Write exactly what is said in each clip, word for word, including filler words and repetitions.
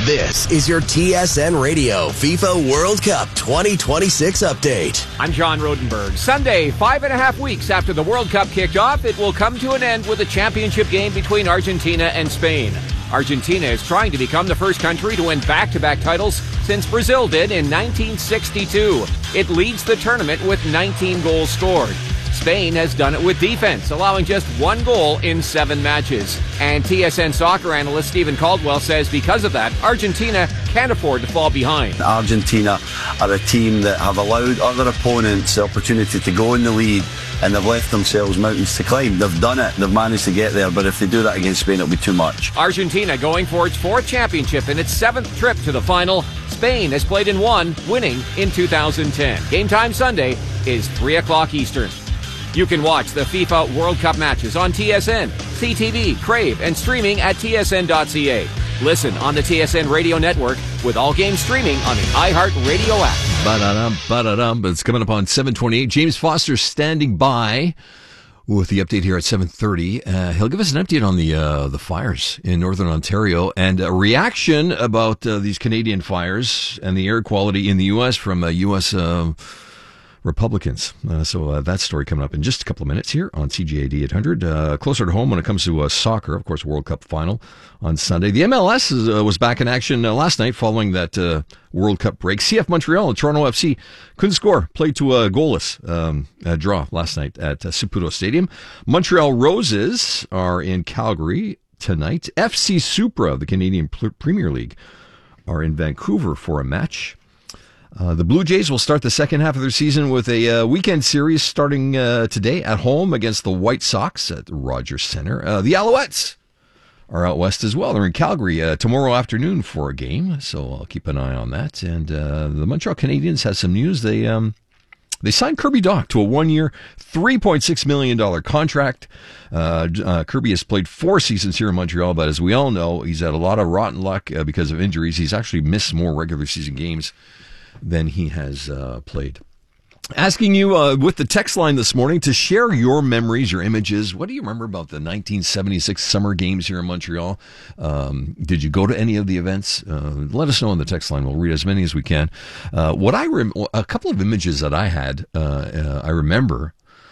This is your T S N Radio FIFA World Cup twenty twenty-six update. I'm John Rodenberg. Sunday, five and a half weeks after the World Cup kicked off, it will come to an end with a championship game between Argentina and Spain. Argentina is trying to become the first country to win back-to-back titles since Brazil did in nineteen sixty-two. It leads the tournament with nineteen goals scored. Spain has done it with defense, allowing just one goal in seven matches. And T S N soccer analyst Stephen Caldwell says because of that, Argentina can't afford to fall behind. Argentina are a team that have allowed other opponents the opportunity to go in the lead, and they've left themselves mountains to climb. They've done it. They've managed to get there, but if they do that against Spain, it'll be too much. Argentina going for its fourth championship in its seventh trip to the final. Spain has played in one, winning in two thousand ten. Game time Sunday is three o'clock Eastern. You can watch the FIFA World Cup matches on T S N, C T V, Crave, and streaming at T S N dot C A. Listen on the T S N Radio Network with all games streaming on the iHeartRadio app. Ba-da-dum, ba-da-dum. But it's coming up on seven twenty-eight. James Foster standing by with the update here at seven thirty. Uh, he'll give us an update on the uh, the fires in Northern Ontario and a reaction about uh, these Canadian fires and the air quality in the U S from uh, U S Uh, Republicans. Uh, so uh, that story coming up in just a couple of minutes here on C J A D eight hundred. Uh, closer to home when it comes to uh, soccer, of course, World Cup final on Sunday. The M L S is, uh, was back in action uh, last night following that uh, World Cup break. C F Montreal and Toronto F C couldn't score, played to a goalless um, a draw last night at uh, Saputo Stadium. Montreal Roses are in Calgary tonight. F C Supra, the Canadian Premier League, are in Vancouver for a match. Uh, the Blue Jays will start the second half of their season with a uh, weekend series starting uh, today at home against the White Sox at the Rogers Center. Uh, the Alouettes are out west as well. They're in Calgary uh, tomorrow afternoon for a game, so I'll keep an eye on that. And uh, the Montreal Canadiens has some news. They um, they signed Kirby Dach to a one-year, three point six million dollars contract. Uh, uh, Kirby has played four seasons here in Montreal, but as we all know, he's had a lot of rotten luck uh, because of injuries. He's actually missed more regular season games than he has uh, played. Asking you uh, with the text line this morning to share your memories, your images. What do you remember about the nineteen seventy-six summer games here in Montreal? Um, did you go to any of the events? Uh, let us know on the text line. We'll read as many as we can. Uh, what I rem- a couple of images that I had, uh, uh, I remember,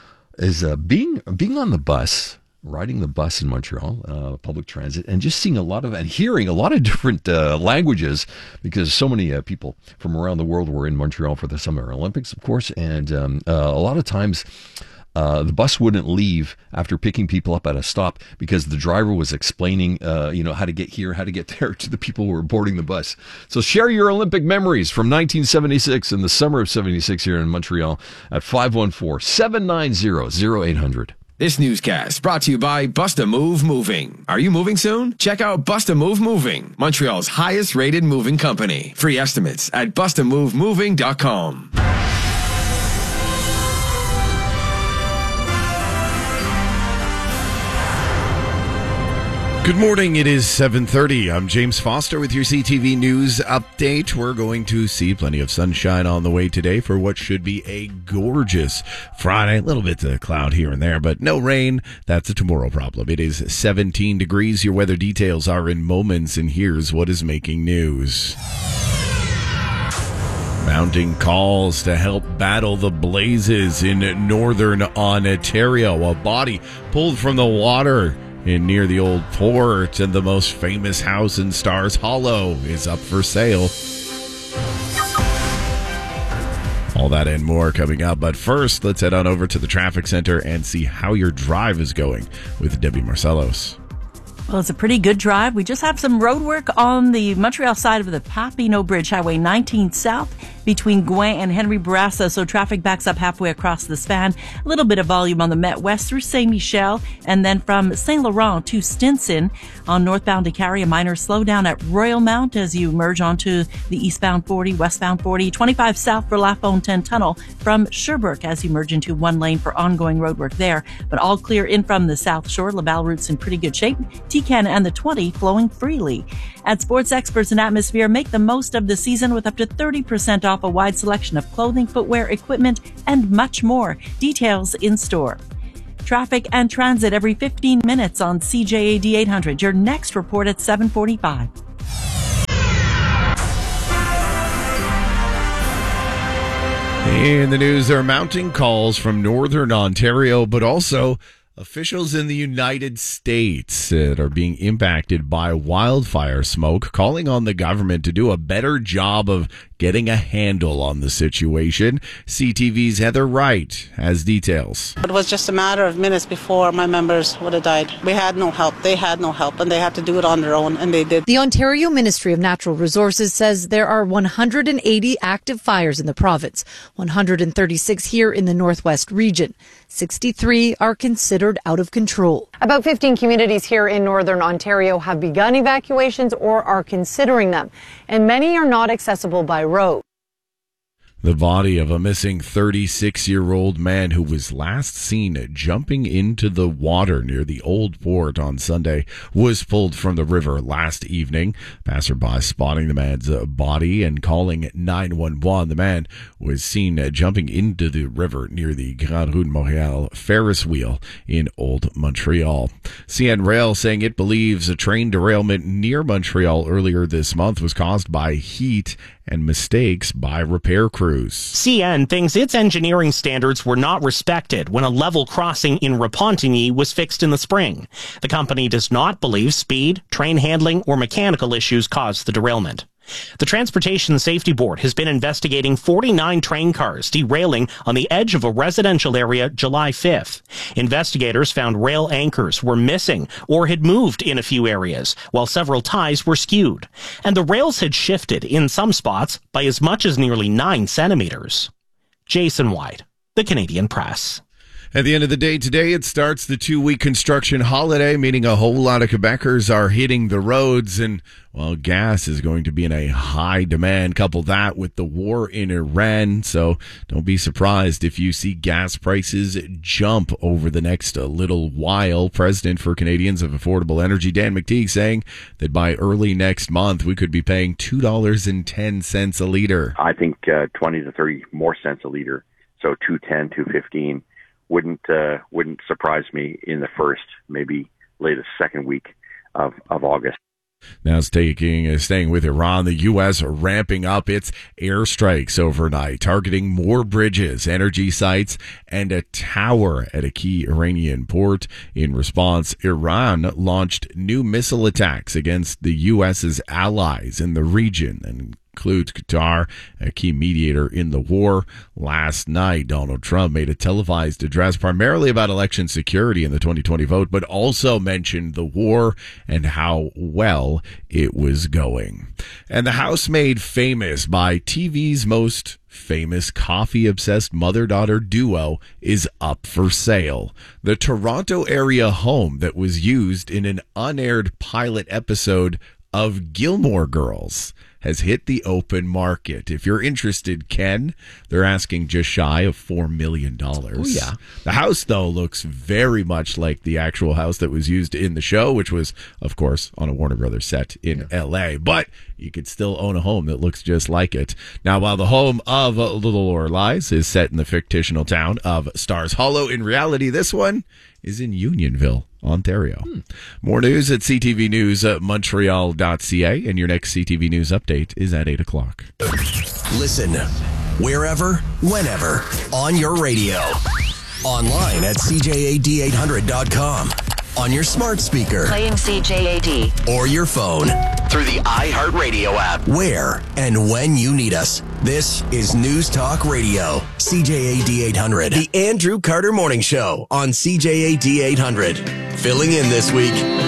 is uh, being being on the bus. Riding the bus in Montreal, uh, public transit, and just seeing a lot of, and hearing a lot of different uh, languages, because so many uh, people from around the world were in Montreal for the Summer Olympics, of course, and um, uh, a lot of times uh, the bus wouldn't leave after picking people up at a stop because the driver was explaining, uh, you know, how to get here, how to get there to the people who were boarding the bus. So share your Olympic memories from nineteen seventy-six and the summer of seventy-six here in Montreal at five one four, seven nine zero, zero eight hundred. This newscast brought to you by Busta Move Moving. Are you moving soon? Check out Busta Move Moving, Montreal's highest rated moving company. Free estimates at busta move moving dot com. Good morning. It is seven thirty. I'm James Foster with your C T V News update. We're going to see plenty of sunshine on the way today for what should be a gorgeous Friday. A little bit of cloud here and there, but no rain. That's a tomorrow problem. It is seventeen degrees. Your weather details are in moments, and here's what is making news. Mounting calls to help battle the blazes in northern Ontario. A body pulled from the water in near the old port, and the most famous house in Stars Hollow is up for sale. All that and more coming up, but first, let's head on over to the traffic center and see how your drive is going with Debbie Marcellos. Well, it's a pretty good drive. We just have some road work on the Montreal side of the Papineau Bridge, Highway nineteen South, between Gouin and Henry Bourassa, so traffic backs up halfway across the span. A little bit of volume on the Met West through Saint-Michel, and then from Saint Laurent to Stinson on northbound to carry a minor slowdown at Royal Mount as you merge onto the eastbound forty, westbound forty, twenty-five south for Lafontaine Tunnel from Sherbrooke as you merge into one lane for ongoing road work there. But all clear in from the South Shore. Laval route's in pretty good shape. T C A N and the twenty flowing freely. At Sports Experts and Atmosphere, make the most of the season with up to thirty percent off a wide selection of clothing, footwear, equipment, and much more. Details in store. Traffic and transit every fifteen minutes on C J A D eight hundred. Your next report at seven forty-five. In the news, there are mounting calls from northern Ontario, but also officials in the United States that are being impacted by wildfire smoke, calling on the government to do a better job of getting a handle on the situation. C T V's Heather Wright has details. It was just a matter of minutes before my members would have died. We had no help. They had no help, and they had to do it on their own, and they did. The Ontario Ministry of Natural Resources says there are one hundred eighty active fires in the province, one hundred thirty-six here in the Northwest region. sixty-three are considered out of control. About fifteen communities here in Northern Ontario have begun evacuations or are considering them, and many are not accessible by road. The body of a missing thirty-six-year-old man who was last seen jumping into the water near the Old Port on Sunday was pulled from the river last evening. Passerby spotting the man's body and calling nine one one. The man was seen jumping into the river near the Grande Rue de Montréal Ferris wheel in Old Montreal. C N Rail saying it believes a train derailment near Montreal earlier this month was caused by heat and mistakes by repair crews. C N thinks its engineering standards were not respected when a level crossing in Repentigny was fixed in the spring. The company does not believe speed, train handling, or mechanical issues caused the derailment. The Transportation Safety Board has been investigating forty-nine train cars derailing on the edge of a residential area July fifth. Investigators found rail anchors were missing or had moved in a few areas, while several ties were skewed. And the rails had shifted in some spots by as much as nearly nine centimeters. Jason White, The Canadian Press. At the end of the day today, it starts the two-week construction holiday, meaning a whole lot of Quebecers are hitting the roads, and, well, gas is going to be in a high demand. Couple that with the war in Iran, so don't be surprised if you see gas prices jump over the next little while. President for Canadians of Affordable Energy, Dan McTeague, saying that by early next month, we could be paying two dollars and ten cents a litre. I think uh, twenty to thirty more cents a litre, so two ten, two fifteen. Wouldn't uh, wouldn't surprise me in the first, maybe latest second week of, of August. Now it's taking, uh, staying with Iran, the U S ramping up its airstrikes overnight, targeting more bridges, energy sites, and a tower at a key Iranian port. In response, Iran launched new missile attacks against the U S's allies in the region, and includes Qatar, a key mediator in the war. Last night, Donald Trump made a televised address primarily about election security in the twenty twenty vote, but also mentioned the war and how well it was going. And the house made famous by T V's most famous coffee-obsessed mother-daughter duo is up for sale. The Toronto area home that was used in an unaired pilot episode of Gilmore Girls has hit the open market. If you're interested, Ken, they're asking just shy of four million dollars. Oh, yeah. The house, though, looks very much like the actual house that was used in the show, which was, of course, on a Warner Brothers set in yeah. L A. But you could still own a home that looks just like it. Now, while the home of Little Lies is set in the fictional town of Stars Hollow, in reality, this one is in Unionville, Ontario. Hmm. More news at C T V News at Montreal dot C A, and your next C T V News update is at eight o'clock. Listen wherever, whenever, on your radio. Online at C J A D eight hundred dot com. On your smart speaker. Playing C J A D. Or your phone. Through the iHeartRadio app. Where and when you need us. This is News Talk Radio. C J A D eight hundred. The Andrew Carter Morning Show on C J A D eight hundred. Filling in this week,